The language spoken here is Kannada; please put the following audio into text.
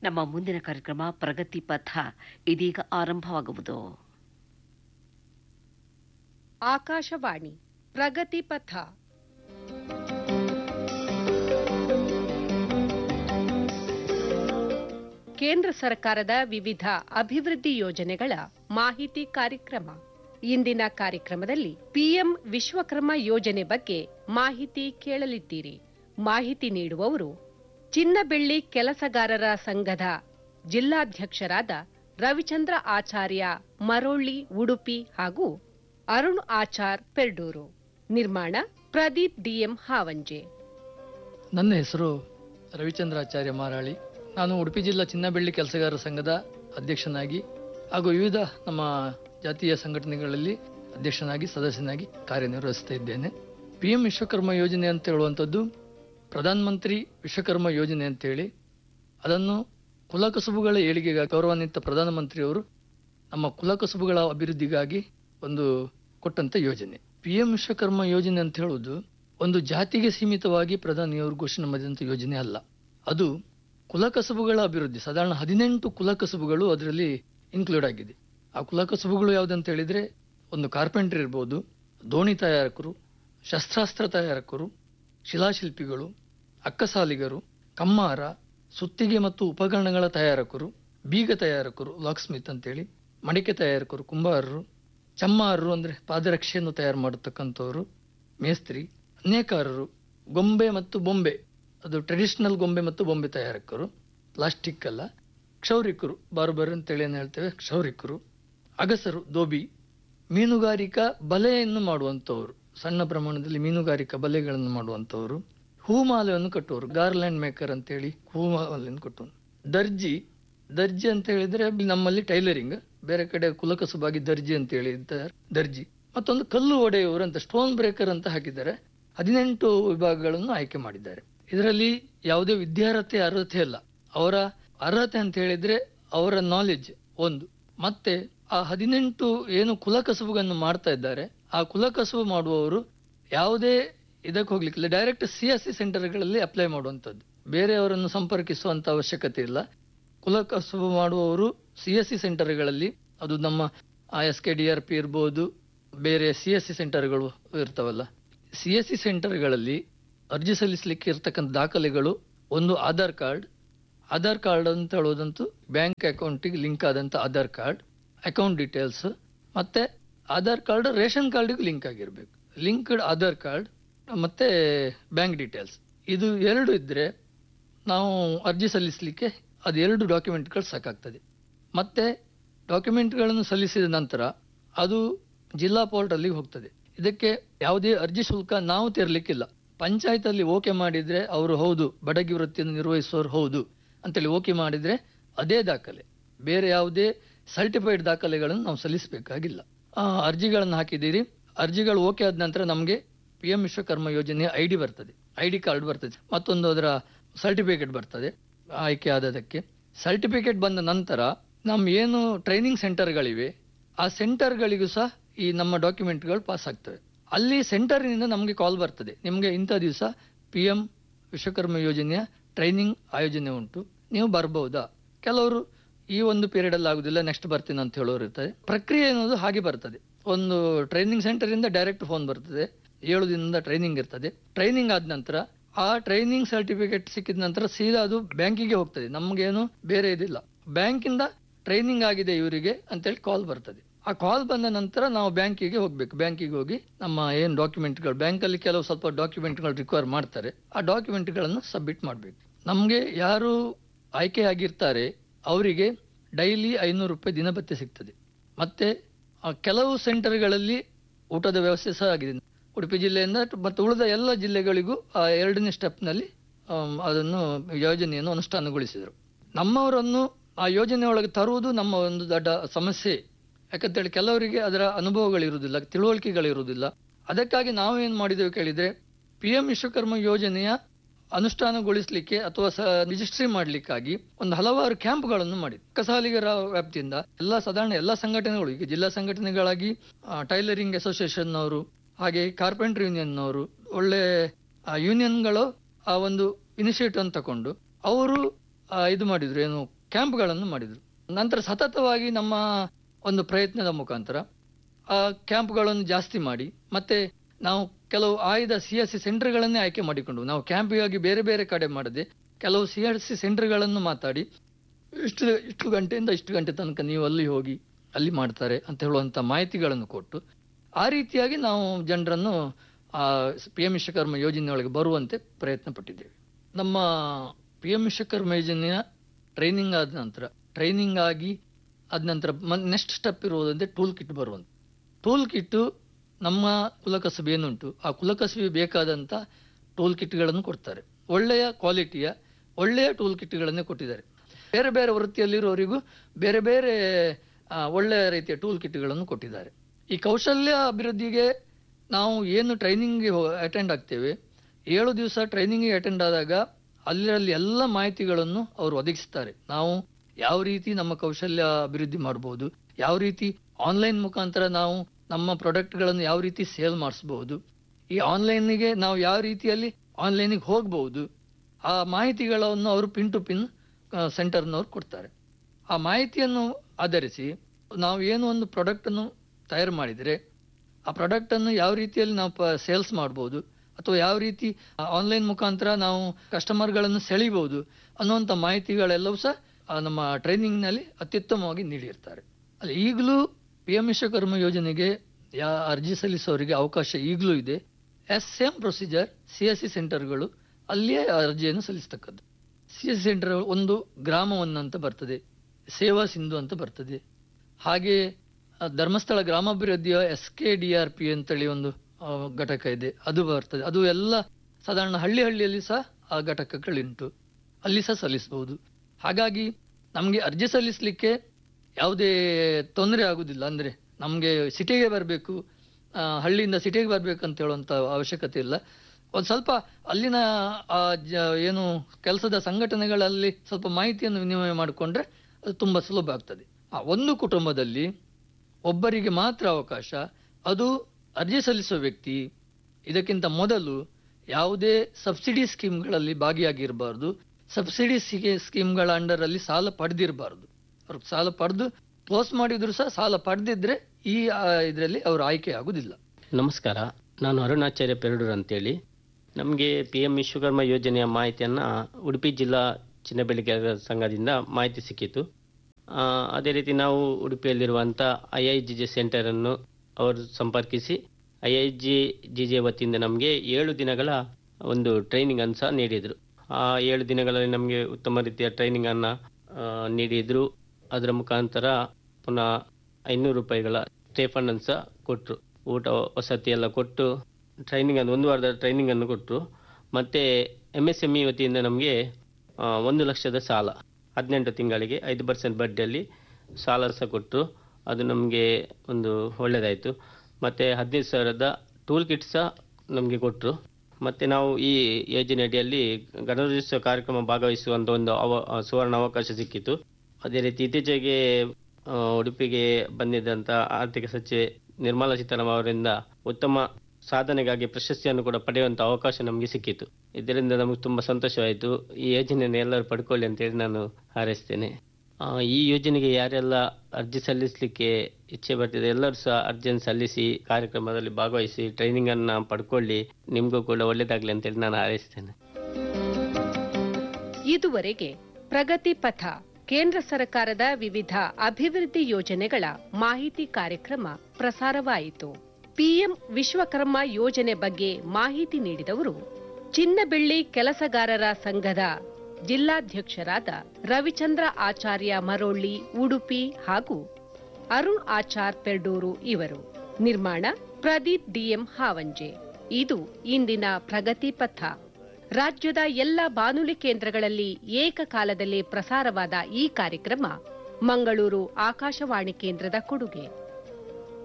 ನಮ್ಮ ಮುಂದಿನ ಕಾರ್ಯಕ್ರಮ ಪ್ರಗತಿ ಪಥ ಇದೀಗ ಆರಂಭವಾಗುವುದು. ಆಕಾಶವಾಣಿ ಪ್ರಗತಿ ಪಥ. ಕೇಂದ್ರ ಸರ್ಕಾರದ ವಿವಿಧ ಅಭಿವೃದ್ಧಿ ಯೋಜನೆಗಳ ಮಾಹಿತಿ ಕಾರ್ಯಕ್ರಮ. ಇಂದಿನ ಕಾರ್ಯಕ್ರಮದಲ್ಲಿ ಪಿಎಂ ವಿಶ್ವಕರ್ಮ ಯೋಜನೆ ಬಗ್ಗೆ ಮಾಹಿತಿ ಕೇಳಲಿದ್ದೀರಿ. ಮಾಹಿತಿ ನೀಡುವವರು ಚಿನ್ನ ಬೆಳ್ಳಿ ಕೆಲಸಗಾರರ ಸಂಘದ ಜಿಲ್ಲಾಧ್ಯಕ್ಷರಾದ ರವಿಚಂದ್ರ ಆಚಾರ್ಯ ಮರೋಳ್ಳಿ ಉಡುಪಿ ಹಾಗೂ ಅರುಣ್ ಆಚಾರ್ ಪೆರ್ಡೂರು. ನಿರ್ಮಾಣ ಪ್ರದೀಪ್ ಡಿಎಂ ಹಾವಂಜೆ. ನನ್ನ ಹೆಸರು ರವಿಚಂದ್ರಾಚಾರ್ಯ ಮಾರಾಳಿ. ನಾನು ಉಡುಪಿ ಜಿಲ್ಲಾ ಚಿನ್ನ ಬೆಳ್ಳಿ ಕೆಲಸಗಾರರ ಸಂಘದ ಅಧ್ಯಕ್ಷನಾಗಿ ಹಾಗೂ ವಿವಿಧ ನಮ್ಮ ಜಾತೀಯ ಸಂಘಟನೆಗಳಲ್ಲಿ ಅಧ್ಯಕ್ಷನಾಗಿ ಸದಸ್ಯನಾಗಿ ಕಾರ್ಯನಿರ್ವಹಿಸ್ತಾ ಇದ್ದೇನೆ. ಪಿಎಂ ವಿಶ್ವಕರ್ಮ ಯೋಜನೆ ಅಂತ ಹೇಳುವಂಥದ್ದು ಪ್ರಧಾನ ಮಂತ್ರಿ ವಿಶ್ವಕರ್ಮ ಯೋಜನೆ ಅಂತೇಳಿ, ಅದನ್ನು ಕುಲಕಸುಬುಗಳ ಏಳಿಗೆಗೆ ಗೌರವಾನ್ವಿತ ಪ್ರಧಾನಮಂತ್ರಿಯವರು ನಮ್ಮ ಕುಲಕಸುಬುಗಳ ಅಭಿವೃದ್ಧಿಗಾಗಿ ಒಂದು ಕೊಟ್ಟಂತ ಯೋಜನೆ. ಪಿಎಂ ವಿಶ್ವಕರ್ಮ ಯೋಜನೆ ಅಂತ ಹೇಳುವುದು ಒಂದು ಜಾತಿಗೆ ಸೀಮಿತವಾಗಿ ಪ್ರಧಾನಿಯವರು ಘೋಷಣೆ ಮಾಡಿದಂಥ ಯೋಜನೆ ಅಲ್ಲ. ಅದು ಕುಲಕಸುಬುಗಳ ಅಭಿವೃದ್ಧಿ. ಸಾಧಾರಣ 18 ಕುಲಕಸುಬುಗಳು ಅದರಲ್ಲಿ ಇನ್ಕ್ಲೂಡ್ ಆಗಿದೆ. ಆ ಕುಲಕಸುಬುಗಳು ಯಾವುದಂತ ಹೇಳಿದ್ರೆ, ಒಂದು ಕಾರ್ಪೆಂಟರ್ ಇರ್ಬೋದು, ದೋಣಿ ತಯಾರಕರು, ಶಸ್ತ್ರಾಸ್ತ್ರ ತಯಾರಕರು, ಶಿಲಾಶಿಲ್ಪಿಗಳು, ಅಕ್ಕಸಾಲಿಗರು, ಕಮ್ಮಾರ, ಸುತ್ತಿಗೆ ಮತ್ತು ಉಪಕರಣಗಳ ತಯಾರಕರು, ಬೀಗ ತಯಾರಕರು ಲಾಕ್ ಸ್ಮಿತ್ ಅಂತೇಳಿ, ಮಡಿಕೆ ತಯಾರಕರು, ಕುಂಬಾರರು, ಚಮ್ಮಾರರು ಅಂದ್ರೆ ಪಾದರಕ್ಷೆಯನ್ನು ತಯಾರು ಮಾಡತಕ್ಕಂಥವ್ರು, ಮೇಸ್ತ್ರಿ, ನೇಕಾರರು, ಗೊಂಬೆ ಮತ್ತು ಬೊಂಬೆ, ಅದು ಟ್ರೆಡಿಷನಲ್ ಗೊಂಬೆ ಮತ್ತು ಬೊಂಬೆ ತಯಾರಕರು, ಪ್ಲಾಸ್ಟಿಕ್ ಅಲ್ಲ, ಕ್ಷೌರಿಕರು, ಬಾರ್ಬರ್ ಅಂತೇಳಿ ಏನು ಹೇಳ್ತೇವೆ, ಕ್ಷೌರಿಕರು, ಅಗಸರು, ದೋಬಿ, ಮೀನುಗಾರಿಕಾ ಬಲೆಯನ್ನು ಮಾಡುವಂಥವ್ರು, ಸಣ್ಣ ಪ್ರಮಾಣದಲ್ಲಿ ಮೀನುಗಾರಿಕಾ ಬಲೆಗಳನ್ನು ಮಾಡುವಂಥವ್ರು, ಹೂಮಾಲೆಯನ್ನು ಕಟ್ಟುವವರು, ಗಾರ್ಲ್ಯಾಂಡ್ ಮೇಕರ್ ಅಂತೇಳಿ ಹೂಮಾಲೆಯನ್ನು ಕಟ್ಟುವರು, ದರ್ಜಿ ಅಂತ ಹೇಳಿದ್ರೆ ನಮ್ಮಲ್ಲಿ ಟೈಲರಿಂಗ್, ಬೇರೆ ಕಡೆ ಕುಲಕಸುಬಾಗಿ ದರ್ಜಿ ಅಂತ ಹೇಳಿ ದರ್ಜಿ. ಮತ್ತೊಂದು ಕಲ್ಲು ಒಡೆಯುವರು ಅಂತ ಸ್ಟೋನ್ ಬ್ರೇಕರ್ ಅಂತ ಹಾಕಿದ್ದಾರೆ. 18 ವಿಭಾಗಗಳನ್ನು ಆಯ್ಕೆ ಮಾಡಿದ್ದಾರೆ. ಇದರಲ್ಲಿ ಯಾವುದೇ ವಿದ್ಯಾರ್ಹತೆ ಅರ್ಹತೆ ಇಲ್ಲ. ಅವರ ಅರ್ಹತೆ ಅಂತ ಹೇಳಿದ್ರೆ ಅವರ ನಾಲೆಜ್ ಒಂದು, ಮತ್ತೆ ಆ 18 ಏನು ಕುಲಕಸುಬುಗಳನ್ನು ಮಾಡ್ತಾ ಇದ್ದಾರೆ, ಆ ಕುಲಕಸುಬು ಮಾಡುವವರು ಯಾವುದೇ ಇದಕ್ಕೆ ಹೋಗ್ಲಿಕ್ಕಿಲ್ಲ, ಡೈರೆಕ್ಟ್ CSC ಸೆಂಟರ್ಗಳಲ್ಲಿ ಅಪ್ಲೈ ಮಾಡುವಂಥದ್ದು, ಬೇರೆಯವರನ್ನು ಸಂಪರ್ಕಿಸುವಂತ ಅವಶ್ಯಕತೆ ಇಲ್ಲ. ಕುಲಕಸುಬು ಮಾಡುವವರು CSC ಸೆಂಟರ್ಗಳಲ್ಲಿ, ಅದು ನಮ್ಮ SKDRP ಇರ್ಬೋದು, ಬೇರೆ CSC ಸೆಂಟರ್ಗಳು ಇರ್ತಾವಲ್ಲ, CSC ಸೆಂಟರ್ಗಳಲ್ಲಿ ಅರ್ಜಿ ಸಲ್ಲಿಸಲಿಕ್ಕೆ ಇರ್ತಕ್ಕಂಥ ದಾಖಲೆಗಳು ಒಂದು ಆಧಾರ್ ಕಾರ್ಡ್ ಅಂತ ಹೇಳೋದಂತೂ ಬ್ಯಾಂಕ್ ಅಕೌಂಟಿಗೆ ಲಿಂಕ್ ಆದಂತ ಆಧಾರ್ ಕಾರ್ಡ್, ಅಕೌಂಟ್ ಡೀಟೇಲ್ಸ್, ಮತ್ತೆ ಆಧಾರ್ ಕಾರ್ಡ್ ರೇಷನ್ ಕಾರ್ಡಿಗೆ ಲಿಂಕ್ ಆಗಿರ್ಬೇಕು. ಲಿಂಕ್ಡ್ ಆಧಾರ್ ಕಾರ್ಡ್ ಮತ್ತೆ ಬ್ಯಾಂಕ್ ಡೀಟೇಲ್ಸ್, ಇದು 2 ಇದ್ರೆ ನಾವು ಅರ್ಜಿ ಸಲ್ಲಿಸಲಿಕ್ಕೆ ಅದು 2 ಡಾಕ್ಯುಮೆಂಟ್ಗಳು ಸಾಕಾಗ್ತದೆ. ಮತ್ತೆ ಡಾಕ್ಯುಮೆಂಟ್ಗಳನ್ನು ಸಲ್ಲಿಸಿದ ನಂತರ ಅದು ಜಿಲ್ಲಾ ಪೋರ್ಟಲ್ಗೆ ಹೋಗ್ತದೆ. ಇದಕ್ಕೆ ಯಾವುದೇ ಅರ್ಜಿ ಶುಲ್ಕ ನಾವು ತೆರಲಿಕ್ಕಿಲ್ಲ. ಪಂಚಾಯತ್ ಅಲ್ಲಿ ಓಕೆ ಮಾಡಿದ್ರೆ ಅವರು ಹೌದು ಬಡಗಿ ವೃತ್ತಿಯನ್ನು ನಿರ್ವಹಿಸುವವರು ಹೌದು ಅಂತೇಳಿ ಓಕೆ ಮಾಡಿದ್ರೆ ಅದೇ ದಾಖಲೆ, ಬೇರೆ ಯಾವುದೇ ಸರ್ಟಿಫೈಡ್ ದಾಖಲೆಗಳನ್ನು ನಾವು ಸಲ್ಲಿಸಬೇಕಾಗಿಲ್ಲ. ಅರ್ಜಿಗಳನ್ನು ಹಾಕಿದ್ದೀರಿ, ಅರ್ಜಿಗಳು ಓಕೆ ಆದ ನಂತರ ನಮಗೆ ಪಿಎಂ ವಿಶ್ವಕರ್ಮ ಯೋಜನೆಯ ID ಬರ್ತದೆ, ID ಕಾರ್ಡ್ ಬರ್ತದೆ, ಮತ್ತೊಂದು ಅದರ ಸರ್ಟಿಫಿಕೇಟ್ ಬರ್ತದೆ. ಆಯ್ಕೆ ಆದದಕ್ಕೆ ಸರ್ಟಿಫಿಕೇಟ್ ಬಂದ ನಂತರ ನಮ್ಮ ಏನು ಟ್ರೈನಿಂಗ್ ಸೆಂಟರ್ಗಳಿವೆ ಆ ಸೆಂಟರ್ಗಳಿಗೂ ಸಹ ಈ ನಮ್ಮ ಡಾಕ್ಯುಮೆಂಟ್ಗಳು ಪಾಸ್ ಆಗ್ತವೆ. ಅಲ್ಲಿ ಸೆಂಟರ್ನಿಂದ ನಮಗೆ ಕಾಲ್ ಬರ್ತದೆ, ನಿಮಗೆ ಇಂಥ ದಿವಸ ಪಿಎಂ ವಿಶ್ವಕರ್ಮ ಯೋಜನೆಯ ಟ್ರೈನಿಂಗ್ ಆಯೋಜನೆ ಉಂಟು, ನೀವು ಬರ್ಬಹುದಾ. ಕೆಲವರು ಈ ಒಂದು ಪೀರಿಯಡ್ ಅಲ್ಲಿ ಆಗುದಿಲ್ಲ, ನೆಕ್ಸ್ಟ್ ಬರ್ತೀನಿ ಅಂತ ಹೇಳೋರು ಇರ್ತಾರೆ. ಪ್ರಕ್ರಿಯೆ ಅನ್ನೋದು ಹಾಗೆ ಬರ್ತದೆ. ಒಂದು ಟ್ರೈನಿಂಗ್ ಸೆಂಟರ್ ಇಂದ ಡೈರೆಕ್ಟ್ ಫೋನ್ ಬರ್ತದೆ, 7 ದಿನದ ಟ್ರೈನಿಂಗ್ ಇರ್ತದೆ. ಟ್ರೈನಿಂಗ್ ಆದ ನಂತರ ಆ ಟ್ರೈನಿಂಗ್ ಸರ್ಟಿಫಿಕೇಟ್ ಸಿಕ್ಕಿದ ನಂತರ ಸೀದಾ ಅದು ಬ್ಯಾಂಕಿಗೆ ಹೋಗ್ತದೆ. ನಮ್ಗೇನು ಬೇರೆ ಇದಿಲ್ಲ, ಬ್ಯಾಂಕಿಂದ ಟ್ರೈನಿಂಗ್ ಆಗಿದೆ ಇವರಿಗೆ ಅಂತೇಳಿ ಕಾಲ್ ಬರ್ತದೆ. ಆ ಕಾಲ್ ಬಂದ ನಂತರ ನಾವು ಬ್ಯಾಂಕಿಗೆ ಹೋಗ್ಬೇಕು. ಬ್ಯಾಂಕಿಗೆ ಹೋಗಿ ನಮ್ಮ ಏನು ಡಾಕ್ಯುಮೆಂಟ್ಗಳು, ಬ್ಯಾಂಕಲ್ಲಿ ಕೆಲವು ಸ್ವಲ್ಪ ಡಾಕ್ಯುಮೆಂಟ್ಗಳು ರಿಕ್ವೈರ್ ಮಾಡ್ತಾರೆ, ಆ ಡಾಕ್ಯುಮೆಂಟ್ಗಳನ್ನು ಸಬ್ಮಿಟ್ ಮಾಡಬೇಕು. ನಮಗೆ ಯಾರು ಆಯ್ಕೆ ಆಗಿರ್ತಾರೆ ಅವರಿಗೆ ಡೈಲಿ 500 ರೂಪಾಯಿ ದಿನಭತ್ಯೆ ಸಿಗ್ತದೆ. ಮತ್ತೆ ಕೆಲವು ಸೆಂಟರ್ಗಳಲ್ಲಿ ಊಟದ ವ್ಯವಸ್ಥೆ ಸಹ ಆಗಿದೆ. ಉಡುಪಿ ಜಿಲ್ಲೆಯಿಂದ ಮತ್ತು ಉಳಿದ ಎಲ್ಲ ಜಿಲ್ಲೆಗಳಿಗೂ 2ನೇ ಸ್ಟೆಪ್ನಲ್ಲಿ ಅದನ್ನು ಯೋಜನೆಯನ್ನು ಅನುಷ್ಠಾನಗೊಳಿಸಿದರು. ನಮ್ಮವರನ್ನು ಆ ಯೋಜನೆ ಒಳಗೆ ತರುವುದು ನಮ್ಮ ಒಂದು ದೊಡ್ಡ ಸಮಸ್ಯೆ. ಯಾಕಂತೇಳಿ ಕೆಲವರಿಗೆ ಅದರ ಅನುಭವಗಳಿರುವುದಿಲ್ಲ, ತಿಳುವಳಿಕೆಗಳಿರುವುದಿಲ್ಲ. ಅದಕ್ಕಾಗಿ ನಾವು ಏನು ಮಾಡಿದ್ದೇವೆ ಕೇಳಿದ್ರೆ, ಪಿಎಂ ವಿಶ್ವಕರ್ಮ ಯೋಜನೆಯ ಅನುಷ್ಠಾನಗೊಳಿಸಲಿಕ್ಕೆ ಅಥವಾ ರಿಜಿಸ್ಟ್ರಿ ಮಾಡಲಿಕ್ಕಾಗಿ ಒಂದು ಹಲವಾರು ಕ್ಯಾಂಪ್ಗಳನ್ನು ಮಾಡಿ ಕಸಾಲಿಗರ ವ್ಯಾಪ್ತಿಯಿಂದ ಸಾಧಾರಣ ಎಲ್ಲ ಸಂಘಟನೆಗಳು, ಈಗ ಜಿಲ್ಲಾ ಸಂಘಟನೆಗಳಾಗಿ ಟೈಲರಿಂಗ್ ಅಸೋಸಿಯೇಷನ್ ಅವರು, ಹಾಗೆ ಕಾರ್ಪೆಂಟರ್ ಯೂನಿಯನ್ ಅವರು, ಒಳ್ಳೆ ಯೂನಿಯನ್ಗಳು ಆ ಒಂದು ಇನಿಷಿಯೇಟಿವ್ ಅನ್ನು ತಕೊಂಡು ಅವರು ಇದು ಮಾಡಿದ್ರು, ಏನು ಕ್ಯಾಂಪ್ಗಳನ್ನು ಮಾಡಿದರು. ನಂತರ ಸತತವಾಗಿ ನಮ್ಮ ಒಂದು ಪ್ರಯತ್ನದ ಮುಖಾಂತರ ಆ ಕ್ಯಾಂಪ್ಗಳನ್ನು ಜಾಸ್ತಿ ಮಾಡಿ ಮತ್ತೆ ನಾವು ಕೆಲವು ಆಯ್ದ CSC ಸೆಂಟರ್ಗಳನ್ನೇ ಆಯ್ಕೆ ಮಾಡಿಕೊಂಡು, ನಾವು ಕ್ಯಾಂಪಿಗಾಗಿ ಬೇರೆ ಬೇರೆ ಕಡೆ ಮಾಡದೆ ಕೆಲವು CSC ಸೆಂಟರ್ಗಳನ್ನು ಮಾತಾಡಿ ಇಷ್ಟು ಗಂಟೆಯಿಂದ ಇಷ್ಟು ಗಂಟೆ ತನಕ ನೀವು ಅಲ್ಲಿ ಹೋಗಿ ಅಲ್ಲಿ ಮಾಡ್ತಾರೆ ಅಂತ ಹೇಳುವಂಥ ಮಾಹಿತಿಗಳನ್ನು ಕೊಟ್ಟು ಆ ರೀತಿಯಾಗಿ ನಾವು ಜನರನ್ನು PM ವಿಶ್ವಕರ್ಮ ಯೋಜನೆಯೊಳಗೆ ಬರುವಂತೆ ಪ್ರಯತ್ನ ಪಟ್ಟಿದ್ದೇವೆ. ನಮ್ಮ PM ವಿಶ್ವಕರ್ಮ ಯೋಜನೆಯ ಟ್ರೈನಿಂಗ್ ಆಗಿ ಆದ ನಂತರ ನೆಕ್ಸ್ಟ್ ಸ್ಟೆಪ್ ಇರುವುದಂತೆ ಟೂಲ್ ಕಿಟ್ ಬರುವಂತ. ಟೂಲ್ ಕಿಟ್ಟು ನಮ್ಮ ಕುಲಕಸಬು ಏನುಂಟು ಆ ಕುಲಕಸಬಿಗೆ ಬೇಕಾದಂಥ ಟೂಲ್ ಕಿಟ್ಗಳನ್ನು ಕೊಡ್ತಾರೆ. ಒಳ್ಳೆಯ ಕ್ವಾಲಿಟಿಯ ಒಳ್ಳೆಯ ಟೂಲ್ ಕಿಟ್ಗಳನ್ನೇ ಕೊಟ್ಟಿದ್ದಾರೆ. ಬೇರೆ ಬೇರೆ ವೃತ್ತಿಯಲ್ಲಿರುವವರಿಗೂ ಬೇರೆ ಬೇರೆ ಒಳ್ಳೆಯ ರೀತಿಯ ಟೂಲ್ ಕಿಟ್ಗಳನ್ನು ಕೊಟ್ಟಿದ್ದಾರೆ. ಈ ಕೌಶಲ್ಯ ಅಭಿವೃದ್ಧಿಗೆ ನಾವು ಏನು ಟ್ರೈನಿಂಗ್ಗೆ ಅಟೆಂಡ್ ಆಗ್ತೇವೆ, 7 ದಿವಸ ಟ್ರೈನಿಂಗ್ಗೆ ಅಟೆಂಡ್ ಆದಾಗ ಅಲ್ಲಿರಲ್ಲಿ ಎಲ್ಲ ಮಾಹಿತಿಗಳನ್ನು ಅವರು ಒದಗಿಸ್ತಾರೆ. ನಾವು ಯಾವ ರೀತಿ ನಮ್ಮ ಕೌಶಲ್ಯ ಅಭಿವೃದ್ಧಿ ಮಾಡಬಹುದು, ಯಾವ ರೀತಿ ಆನ್ಲೈನ್ ಮುಖಾಂತರ ನಾವು ನಮ್ಮ ಪ್ರಾಡಕ್ಟ್ಗಳನ್ನು ಯಾವ ರೀತಿ ಸೇಲ್ ಮಾಡಿಸಬಹುದು, ಈ ಆನ್ಲೈನ್ಗೆ ನಾವು ಯಾವ ರೀತಿಯಲ್ಲಿ ಆನ್ಲೈನಿಗೆ ಹೋಗಬಹುದು, ಆ ಮಾಹಿತಿಗಳನ್ನು ಅವರು ಪಿನ್ ಟು ಪಿನ್ ಸೆಂಟರ್ನವ್ರು ಕೊಡ್ತಾರೆ. ಆ ಮಾಹಿತಿಯನ್ನು ಆಧರಿಸಿ ನಾವು ಏನು ಒಂದು ಪ್ರಾಡಕ್ಟನ್ನು ತಯಾರು ಮಾಡಿದರೆ ಆ ಪ್ರಾಡಕ್ಟನ್ನು ಯಾವ ರೀತಿಯಲ್ಲಿ ನಾವು ಸೇಲ್ಸ್ ಮಾಡ್ಬೋದು ಅಥವಾ ಯಾವ ರೀತಿ ಆನ್ಲೈನ್ ಮುಖಾಂತರ ನಾವು ಕಸ್ಟಮರ್ಗಳನ್ನು ಸೆಳಿಬಹುದು ಅನ್ನುವಂಥ ಮಾಹಿತಿಗಳೆಲ್ಲವೂ ಸಹ ನಮ್ಮ ಟ್ರೈನಿಂಗ್ನಲ್ಲಿ ಅತ್ಯುತ್ತಮವಾಗಿ ನೀಡಿರ್ತಾರೆ. ಅಲ್ಲಿ ಈಗಲೂ PM ವಿಶ್ವಕರ್ಮ ಯೋಜನೆಗೆ ಅರ್ಜಿ ಸಲ್ಲಿಸೋರಿಗೆ ಅವಕಾಶ ಈಗಲೂ ಇದೆ. ಸೇಮ್ ಪ್ರೊಸೀಜರ್ CSC ಸೆಂಟರ್ಗಳು ಅಲ್ಲಿಯೇ ಅರ್ಜಿಯನ್ನು ಸಲ್ಲಿಸ್ತಕ್ಕದ್ದು. CSC ಸೆಂಟರ್ ಒಂದು ಗ್ರಾಮವನ್ನು ಅಂತ ಬರ್ತದೆ, ಸೇವಾ ಸಿಂಧು ಅಂತ ಬರ್ತದೆ, ಹಾಗೆ ಧರ್ಮಸ್ಥಳ ಗ್ರಾಮಾಭಿವೃದ್ಧಿಯ SKDRP ಅಂತೇಳಿ ಒಂದು ಘಟಕ ಇದೆ, ಅದು ಬರ್ತದೆ. ಅದು ಎಲ್ಲ ಸಾಧಾರಣ ಹಳ್ಳಿಯಲ್ಲಿ ಸಹ ಆ ಘಟಕಗಳುಂಟು, ಅಲ್ಲಿ ಸಹ ಸಲ್ಲಿಸಬಹುದು. ಹಾಗಾಗಿ ನಮಗೆ ಅರ್ಜಿ ಸಲ್ಲಿಸಲಿಕ್ಕೆ ಯಾವುದೇ ತೊಂದರೆ ಆಗುದಿಲ್ಲ. ಅಂದ್ರೆ ನಮಗೆ ಸಿಟಿಗೆ ಬರಬೇಕು, ಹಳ್ಳಿಯಿಂದ ಸಿಟಿಗೆ ಬರ್ಬೇಕಂತ ಹೇಳುವಂತ ಅವಶ್ಯಕತೆ ಇಲ್ಲ. ಒಂದು ಸ್ವಲ್ಪ ಅಲ್ಲಿನ ಏನು ಕೆಲಸದ ಸಂಘಟನೆಗಳಲ್ಲಿ ಸ್ವಲ್ಪ ಮಾಹಿತಿಯನ್ನು ವಿನಿಮಯ ಮಾಡಿಕೊಂಡ್ರೆ ಅದು ತುಂಬಾ ಸುಲಭ ಆಗ್ತದೆ. ಒಂದು ಕುಟುಂಬದಲ್ಲಿ ಒಬ್ಬರಿಗೆ ಮಾತ್ರ ಅವಕಾಶ, ಅದು ಅರ್ಜಿ ಸಲ್ಲಿಸುವ ವ್ಯಕ್ತಿ ಇದಕ್ಕಿಂತ ಮೊದಲು ಯಾವುದೇ ಸಬ್ಸಿಡಿ ಸ್ಕೀಮ್ಗಳಲ್ಲಿ ಭಾಗಿಯಾಗಿರಬಾರ್ದು, ಸಬ್ಸಿಡಿ ಸ್ಕೀಮ್ಗಳ ಅಂಡರ್ ಅಲ್ಲಿ ಸಾಲ ಪಡೆದಿರಬಾರ್ದು. ಅವ್ರು ಸಾಲ ಪಡೆದು ಕ್ಲೋಸ್ ಮಾಡಿದ್ರು ಸಹ ಸಾಲ ಪಡೆದಿದ್ರೆ ಈ ಇದರಲ್ಲಿ ಅವರು ಆಯ್ಕೆ ಆಗುದಿಲ್ಲ. ನಮಸ್ಕಾರ, ನಾನು ಅರುಣಾಚಾರ್ಯ ಪೆರಡೂರು ಅಂತೇಳಿ. ನಮಗೆ PM ವಿಶ್ವಕರ್ಮ ಯೋಜನೆಯ ಮಾಹಿತಿಯನ್ನು ಉಡುಪಿ ಜಿಲ್ಲಾ ಚಿನ್ನಬೆಳ್ಳಿಗಾರರ ಸಂಘದಿಂದ ಮಾಹಿತಿ ಸಿಕ್ಕಿತು. ಅದೇ ರೀತಿ ನಾವು ಉಡುಪಿಯಲ್ಲಿರುವಂಥ IIGJ ಸೆಂಟರನ್ನು ಅವರು ಸಂಪರ್ಕಿಸಿ IIGJ ವತಿಯಿಂದ ನಮಗೆ 7 ದಿನಗಳ ಒಂದು ಟ್ರೈನಿಂಗ್ ಅನ್ನು ಸಹ ನೀಡಿದರು. ಆ 7 ದಿನಗಳಲ್ಲಿ ನಮಗೆ ಉತ್ತಮ ರೀತಿಯ ಟ್ರೈನಿಂಗನ್ನು ನೀಡಿದರು. ಅದರ ಮುಖಾಂತರ ಪುನಃ 500 ರೂಪಾಯಿಗಳ ಸ್ಟೇ ಫಂಡನ್ನು ಸಹ ಕೊಟ್ಟರು. ಊಟ ವಸತಿ ಎಲ್ಲ ಕೊಟ್ಟು ಟ್ರೈನಿಂಗ್ 1 ವಾರದ ಟ್ರೈನಿಂಗನ್ನು ಕೊಟ್ಟರು. ಮತ್ತು MSME ವತಿಯಿಂದ ನಮಗೆ 1 ಲಕ್ಷದ ಸಾಲ 18 ತಿಂಗಳಿಗೆ 5% ಬಡ್ಡಿಯಲ್ಲಿ ಸಾಲ ಸಹ ಕೊಟ್ಟರು. ಅದು ನಮಗೆ ಒಂದು ಒಳ್ಳೆಯದಾಯಿತು. ಮತ್ತು 15,000ದ ಟೂಲ್ ಕಿಟ್ ಸಹ ನಮಗೆ ಕೊಟ್ಟರು. ಮತ್ತು ನಾವು ಈ ಯೋಜನೆ ಅಡಿಯಲ್ಲಿ ಗಣರಾಜ್ಯೋತ್ಸವ ಕಾರ್ಯಕ್ರಮ ಭಾಗವಹಿಸುವಂಥ ಒಂದು ಸುವರ್ಣ ಅವಕಾಶ ಸಿಕ್ಕಿತು. ಅದೇ ರೀತಿ ಇತ್ತೀಚೆಗೆ ಉಡುಪಿಗೆ ಬಂದಿದ್ದಂಥ ಆರ್ಥಿಕ ಸಚಿವೆ ನಿರ್ಮಲಾ ಸೀತಾರಾಮನ್ ಅವರಿಂದ ಉತ್ತಮ ಸಾಧನೆಗಾಗಿ ಪ್ರಶಸ್ತಿಯನ್ನು ಕೂಡ ಪಡೆಯುವಂಥ ಅವಕಾಶ ನಮಗೆ ಸಿಕ್ಕಿತು. ಇದರಿಂದ ನಮಗೆ ತುಂಬ ಸಂತೋಷವಾಯಿತು. ಈ ಯೋಜನೆಯನ್ನು ಎಲ್ಲರೂ ಪಡ್ಕೊಳ್ಳಿ ಅಂತೇಳಿ ನಾನು ಹಾರೈಸ್ತೇನೆ. ಈ ಯೋಜನೆಗೆ ಯಾರೆಲ್ಲ ಅರ್ಜಿ ಸಲ್ಲಿಸಲಿಕ್ಕೆ ಇಚ್ಛೆ ಬರ್ತಿದೆ ಎಲ್ಲರೂ ಸಹ ಅರ್ಜಿಯನ್ನು ಸಲ್ಲಿಸಿ ಕಾರ್ಯಕ್ರಮದಲ್ಲಿ ಭಾಗವಹಿಸಿ ಟ್ರೈನಿಂಗನ್ನು ಪಡ್ಕೊಳ್ಳಿ. ನಿಮಗೂ ಕೂಡ ಒಳ್ಳೆಯದಾಗಲಿ ಅಂತೇಳಿ ನಾನು ಹಾರೈಸ್ತೇನೆ. ಇದುವರೆಗೆ ಪ್ರಗತಿ ಪಥ ಕೇಂದ್ರ ಸರ್ಕಾರದ ವಿವಿಧ ಅಭಿವೃದ್ಧಿ ಯೋಜನೆಗಳ ಮಾಹಿತಿ ಕಾರ್ಯಕ್ರಮ ಪ್ರಸಾರವಾಯಿತು. PM ವಿಶ್ವಕರ್ಮ ಯೋಜನೆ ಬಗ್ಗೆ ಮಾಹಿತಿ ನೀಡಿದವರು ಚಿನ್ನಬೆಳ್ಳಿ ಕೆಲಸಗಾರರ ಸಂಘದ ಜಿಲ್ಲಾಧ್ಯಕ್ಷರಾದ ರವಿಚಂದ್ರ ಆಚಾರ್ಯ ಮರೋಳ್ಳಿ ಉಡುಪಿ ಹಾಗೂ ಅರುಣ್ ಆಚಾರ್ ಪೆರ್ಡೂರು ಇವರು. ನಿರ್ಮಾಣ ಪ್ರದೀಪ್ DM ಹಾವಂಜೆ. ಇದು ಇಂದಿನ ಪ್ರಗತಿ ಪಥ. ರಾಜ್ಯದ ಎಲ್ಲ ಬಾನುಲಿ ಕೇಂದ್ರಗಳಲ್ಲಿ ಏಕಕಾಲದಲ್ಲಿ ಪ್ರಸಾರವಾದ ಈ ಕಾರ್ಯಕ್ರಮ ಮಂಗಳೂರು ಆಕಾಶವಾಣಿ ಕೇಂದ್ರದ ಕೊಡುಗೆ.